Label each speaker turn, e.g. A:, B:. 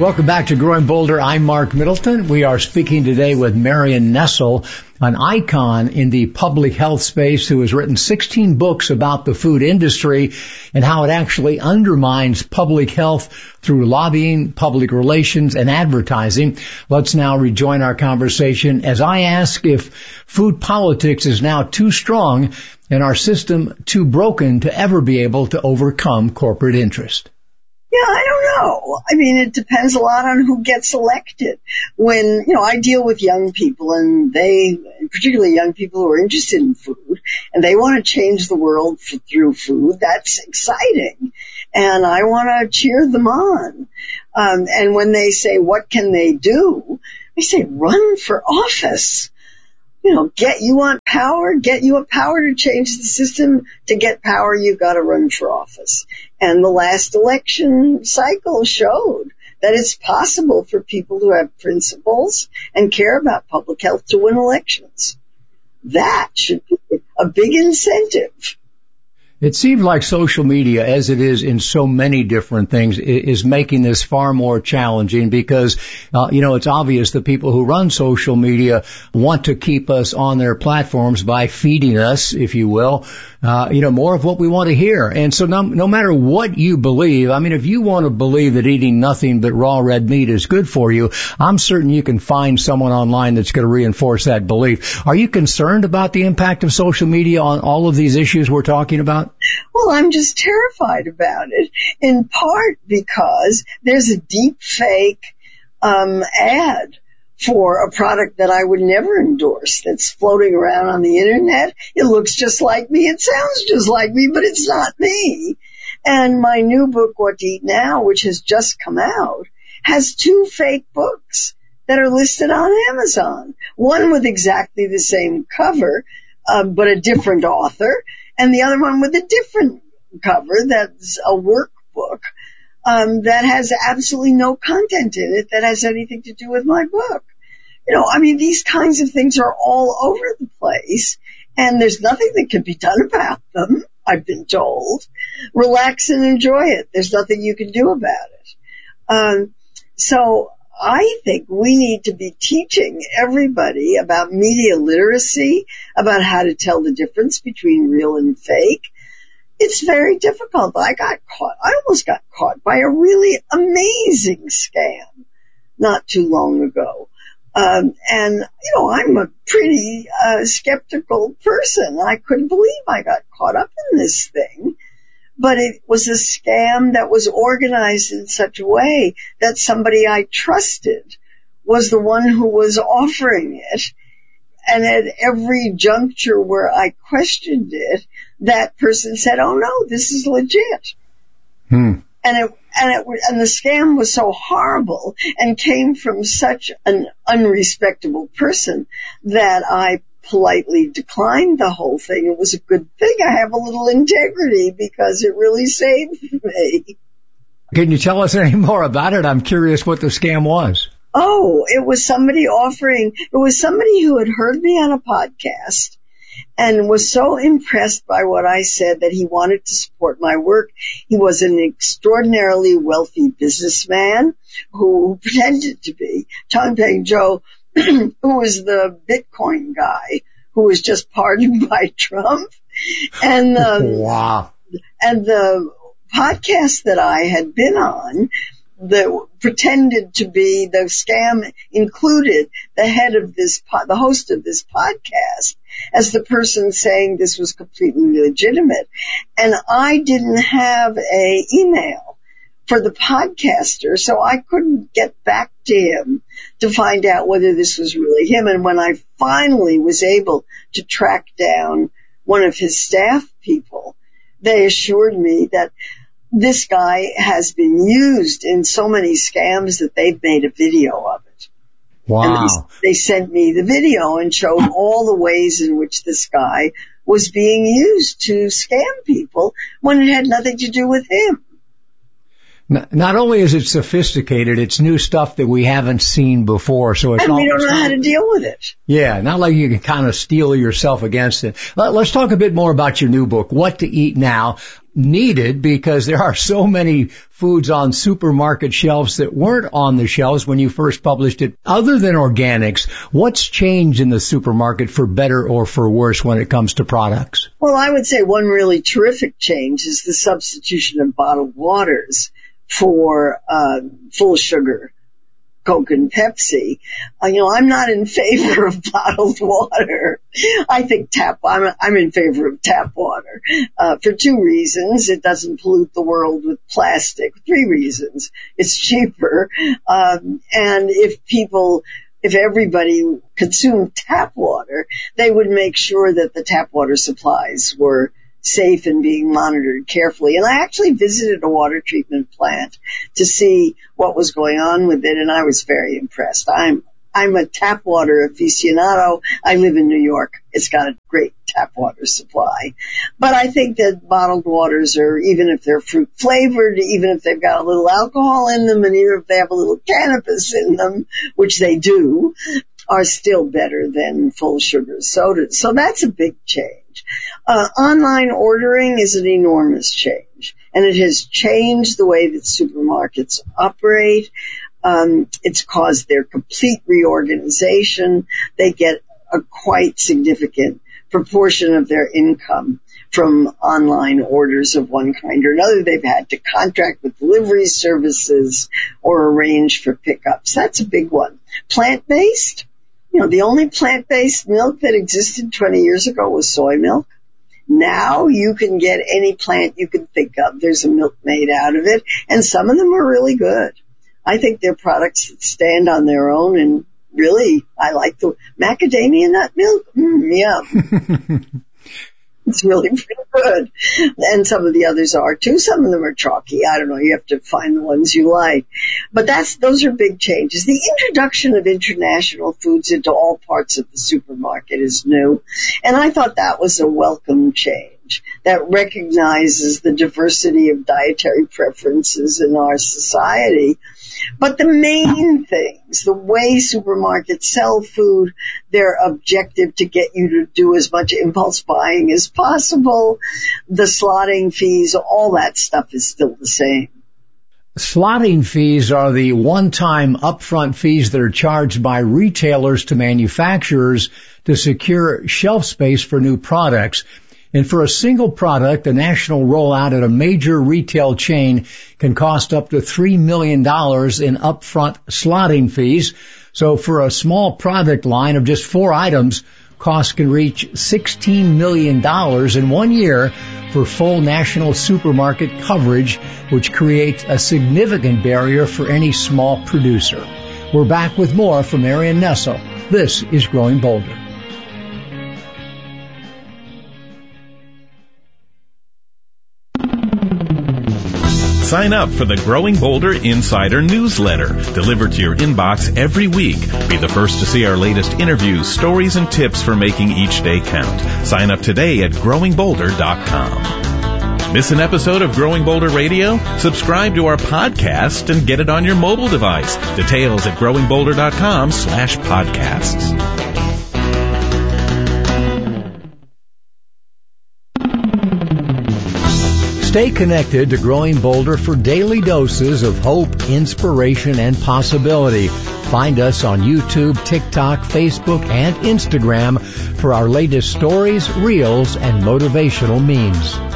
A: Welcome back to Growing Bolder. I'm Mark Middleton. We are speaking today with Marion Nestle, an icon in the public health space who has written 16 books about the food industry and how it actually undermines public health through lobbying, public relations, and advertising. Let's now rejoin our conversation as I ask if food politics is now too strong and our system too broken to ever be able to overcome corporate interest.
B: Yeah, I don't know. I mean, it depends a lot on who gets elected. When, I deal with young people and particularly young people who are interested in food and they want to change the world through food, that's exciting. And I want to cheer them on. And when they say, what can they do? I say, run for office. You want power, get you a power to change the system. To get power, you've got to run for office. And the last election cycle showed that it's possible for people who have principles and care about public health to win elections. That should be a big incentive.
A: It seems like social media, as it is in so many different things, is making this far more challenging because, it's obvious the people who run social media want to keep us on their platforms by feeding us, if you will, more of what we want to hear. And so no matter what you believe, I mean, if you want to believe that eating nothing but raw red meat is good for you, I'm certain you can find someone online that's going to reinforce that belief. Are you concerned about the impact of social media on all of these issues we're talking about?
B: Well, I'm just terrified about it, in part because there's a deep fake ad for a product that I would never endorse that's floating around on the internet. It looks just like me. It sounds just like me, but it's not me. And my new book, What to Eat Now, which has just come out, has 2 fake books that are listed on Amazon. One with exactly the same cover, but a different author, and the other one with a different cover that's a workbook that has absolutely no content in it that has anything to do with my book. These kinds of things are all over the place, and there's nothing that can be done about them, I've been told. Relax and enjoy it. There's nothing you can do about it. So I think we need to be teaching everybody about media literacy, about how to tell the difference between real and fake. It's very difficult. I almost got caught by a really amazing scam not too long ago. I'm a pretty skeptical person. I couldn't believe I got caught up in this thing. But it was a scam that was organized in such a way that somebody I trusted was the one who was offering it. And at every juncture where I questioned it, that person said, oh no, this is legit. And the scam was so horrible and came from such an unrespectable person that I politely declined the whole thing. It was a good thing I have a little integrity because it really saved me.
A: Can you tell us any more about it? I'm curious what the scam was.
B: Oh, it was somebody who had heard me on a podcast and was so impressed by what I said that he wanted to support my work. He was an extraordinarily wealthy businessman who pretended to be Changpeng Zhou, who was the Bitcoin guy who was just pardoned by Trump. And
A: wow.
B: And the podcast that I had been on that pretended to be the scam included the host of this podcast as the person saying this was completely legitimate. And I didn't have a email for the podcaster, so I couldn't get back to him to find out whether this was really him. And when I finally was able to track down one of his staff people, they assured me that this guy has been used in so many scams that they've made a video of it.
A: Wow.
B: And they sent me the video and showed all the ways in which this guy was being used to scam people when it had nothing to do with him.
A: Not only is it sophisticated, it's new stuff that we haven't seen before. So it's
B: and we don't know how to deal with it.
A: Yeah, not like you can kind of steel yourself against it. Let's talk a bit more about your new book, What to Eat Now. Needed because there are so many foods on supermarket shelves that weren't on the shelves when you first published it. Other than organics, what's changed in the supermarket for better or for worse when it comes to products?
B: Well, I would say one really terrific change is the substitution of bottled waters for full sugar Coke and Pepsi. I'm not in favor of bottled water. I think I'm in favor of tap water, for 2 reasons. It doesn't pollute the world with plastic. 3 reasons. It's cheaper. And if everybody consumed tap water, they would make sure that the tap water supplies were safe and being monitored carefully. And I actually visited a water treatment plant to see what was going on with it, and I was very impressed. I'm a tap water aficionado. I live in New York. It's got a great tap water supply. But I think that bottled waters are, even if they're fruit flavored, even if they've got a little alcohol in them, and even if they have a little cannabis in them, which they do, are still better than full sugar sodas. So that's a big change. Online ordering is an enormous change, and it has changed the way that supermarkets operate. It's caused their complete reorganization. They get a quite significant proportion of their income from online orders of one kind or another. They've had to contract with delivery services or arrange for pickups. That's a big one. Plant-based. The only plant-based milk that existed 20 years ago was soy milk. Now you can get any plant you can think of. There's a milk made out of it, and some of them are really good. I think they're products that stand on their own, and really, I like the macadamia nut milk. Yum. It's really pretty good. And some of the others are too. Some of them are chalky. I don't know. You have to find the ones you like. But those are big changes. The introduction of international foods into all parts of the supermarket is new. And I thought that was a welcome change that recognizes the diversity of dietary preferences in our society. But the main things, the way supermarkets sell food, their objective to get you to do as much impulse buying as possible, the slotting fees, all that stuff is still the same.
A: Slotting fees are the one-time upfront fees that are charged by retailers to manufacturers to secure shelf space for new products. And for a single product, a national rollout at a major retail chain can cost up to $3 million in upfront slotting fees. So for a small product line of just 4 items, costs can reach $16 million in 1 year for full national supermarket coverage, which creates a significant barrier for any small producer. We're back with more from Marion Nestle. This is Growing Bolder.
C: Sign up for the Growing Bolder Insider newsletter, delivered to your inbox every week. Be the first to see our latest interviews, stories, and tips for making each day count. Sign up today at growingbolder.com. Miss an episode of Growing Bolder Radio? Subscribe to our podcast and get it on your mobile device. Details at growingbolder.com/podcasts.
A: Stay connected to Growing Bolder for daily doses of hope, inspiration, and possibility. Find us on YouTube, TikTok, Facebook, and Instagram for our latest stories, reels, and motivational memes.